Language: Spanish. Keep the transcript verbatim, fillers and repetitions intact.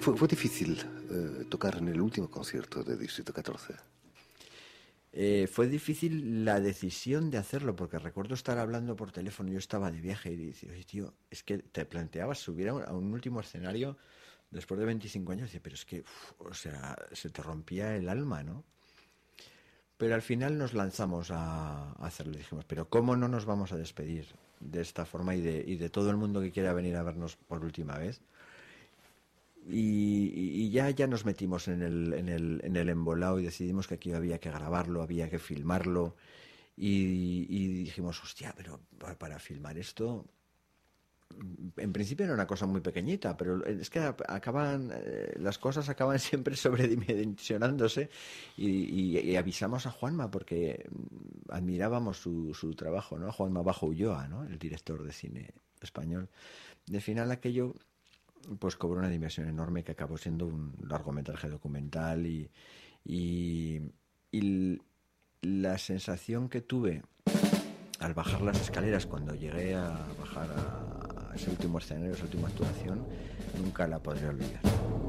fue, fue difícil eh, tocar en el último concierto de Distrito catorce. Eh, fue difícil la decisión de hacerlo, porque recuerdo estar hablando por teléfono, yo estaba de viaje y decía, oye tío, es que te planteabas subir a un, a un último escenario después de veinticinco años, y decía, pero es que, uf, o sea, se te rompía el alma, ¿no? Pero al final nos lanzamos a, a hacerlo, dijimos, pero ¿cómo no nos vamos a despedir de esta forma y de, y de todo el mundo que quiera venir a vernos por última vez? Y, y ya ya nos metimos en el en el en el embolado y decidimos que aquí había que grabarlo, había que filmarlo y, y dijimos, hostia, pero para, para filmar esto, en principio era una cosa muy pequeñita, pero es que acaban eh, las cosas acaban siempre sobredimensionándose y, y, y avisamos a Juanma porque admirábamos su, su trabajo, ¿no? Juanma Bajo Ulloa, ¿no? El director de cine español. De final aquello pues cobró una dimensión enorme que acabó siendo un largometraje documental y, y, y la sensación que tuve al bajar las escaleras cuando llegué a bajar a ese último escenario, esa última actuación, nunca la podré olvidar.